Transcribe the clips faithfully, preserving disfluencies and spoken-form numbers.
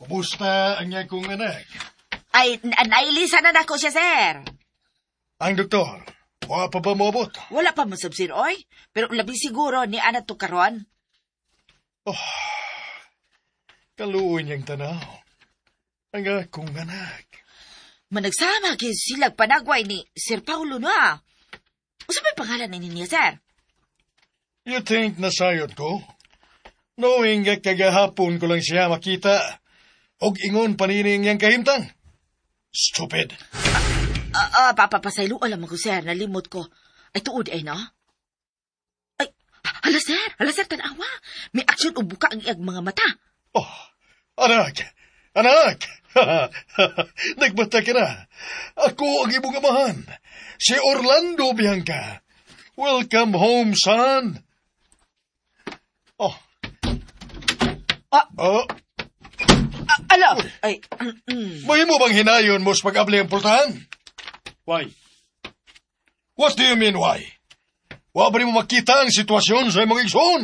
Kamusta ang iyang kong anak? Ay, nailisan na ako siya, sir. Ang doktor, wala pa ba mabot? Wala pa masab, sir, oy. Pero labi siguro ni anak to karon. Oh, kaluoy niyang tanaw. Ang akong anak. Managsama kay silag panagway ni Sir Paulo na. Usa may pangalan ni niya, sir? You think nasayot ko? Knowing nga kagahapon ko lang siya makita, og ingon panining niyang kahimtang. Stupid. Ah, uh, uh, papapasaylo alam ako, sir. Nalimot ko. Ay, tuod ay, no? Ay, hala, sir. Hala, sir, tanawa. May aksyon o buka ang iyag mga mata. Oh, anak. Anak. Nagbata ka na. Ako ang imong amahan. Si Orlando Bianca. Welcome home, son. Oh. Ah. Oh. Ah, ala. Ay. Mm. May mo bang hinayon mo sa pag-abli ang pultahan? Why? What do you mean, why? Wa ba mo makita ang sitwasyon sa imong igsoon?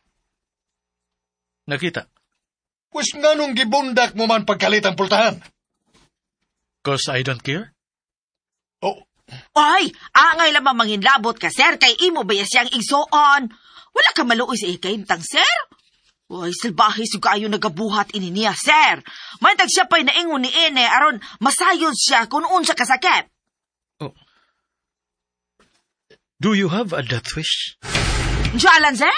Nakita. Pues nga nung gibundak mo man pagkalit ang pultahan? Cause I don't care? Oh. Ay, angay lamang manginlabot ka, sir, kay imo ba siyang igsoon? Wala ka maluoy sa ikaimtang, sir? Ay, salbahe so kayo nagabuhat ini niya, sir. Mantag siya pa'y naingon ni Ine, aron masayod siya kung unsa kasakit. Oh. Do you have a death wish? Diyalan, sir?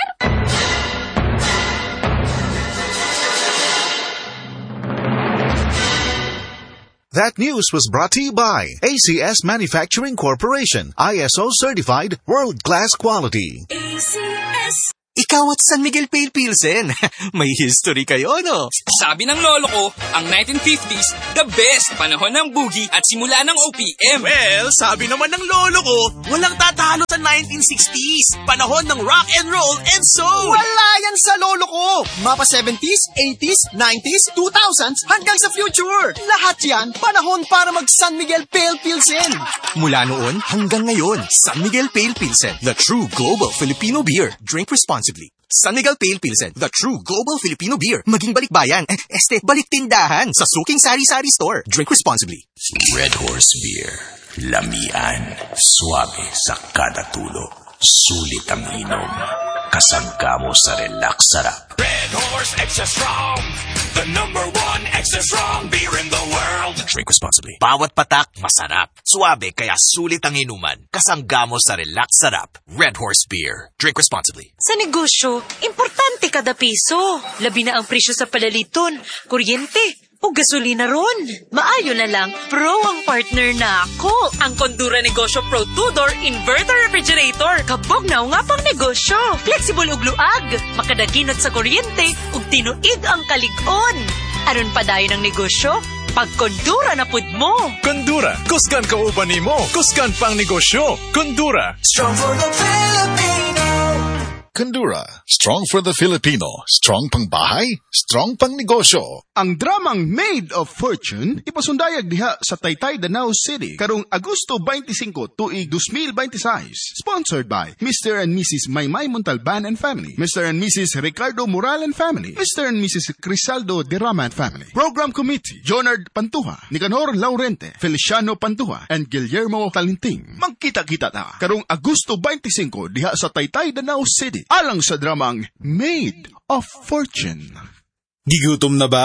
That news was brought to you by A C S Manufacturing Corporation, I S O certified, world-class quality. A C S. Ikaw at San Miguel Pale Pilsen. May history kayo, no? Sabi ng lolo ko, ang nineteen fifties, the best panahon ng boogie at simula ng O P M. Well, sabi naman ng lolo ko, walang tatalo sa nineteen sixties. Panahon ng rock and roll and soul. Wala yan sa lolo ko. Mapa seventies, eighties, nineties, two thousands, hanggang sa future. Lahat yan, panahon para mag San Miguel Pale Pilsen. Mula noon hanggang ngayon, San Miguel Pale Pilsen, the true global Filipino beer. Drink responsibly. San Miguel Pale Pilsen, the true global Filipino beer. Maging balikbayan, eh, este, balik tindahan sa Suking Sari-Sari Store. Drink responsibly. Red Horse Beer. Lamian. Suabe sa kada tulo. Sulit ang inom. Kasangka mo sa relax sarap. Red Horse Extra Strong. The number one extra strong beer in the world. Drink responsibly. Bawat patak, masarap. Suabe, kaya sulit ang inuman. Kasangga mo sa relax sarap. Red Horse Beer. Drink responsibly. Sa negosyo, importante kada piso. Labi na ang presyo sa palaliton, kuryente, o gasolina ron. Maayo na lang, Pro ang partner na ako. Ang Condura Negosyo Pro two-door Inverter Refrigerator. Kabog na nga pang negosyo. Flexible ug luag. Makadaginot sa kuryente ug tinuig ang kalig-on. Aron pa dayon ang negosyo, pag Condura na pud mo. Condura, kusgan kauban nimo. Kusgan pang negosyo. Condura. Strong for the Filipino. Condura, strong for the Filipino. Strong pang bahay, strong pang negosyo. Ang dramang Made of Fortune ipasundayag diha sa Taytay, Danau City karong Agosto twenty-five tuig twenty twenty-six. Sponsored by Mister and Missus Maymay Montalban and Family, Mister and Missus Ricardo Moral and Family, Mister and Missus Crisaldo Derrama and Family. Program Committee, Jonard Pantuha, Nicanor Laurente, Feliciano Pantuha, and Guillermo Talinting. Magkita-kita ta karong Agosto twenty-five diha sa Taytay, Danau City alang sa dramang Made of Fortune. Gigutom na ba?